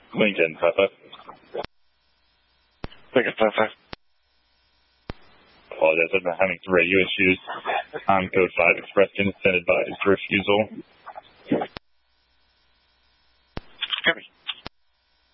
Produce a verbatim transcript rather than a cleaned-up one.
Lincoln, Papa. Lincoln, Papa. Apologize, I've been having some radio issues. On code five, expressed and extended advised refusal.